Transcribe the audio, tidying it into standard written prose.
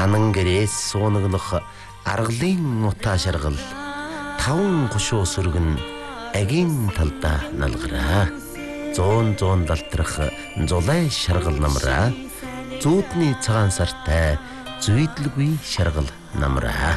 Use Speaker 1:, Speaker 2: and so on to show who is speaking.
Speaker 1: Танан гэрээс суунаглах аргалын утаа шаргал таван гушуу сүргэн агийн талдаа налгараа. Зуун лалтрах зулай шаргал намраа. Зүүдний цагаан сартай зүйдлгүй шаргал намраа.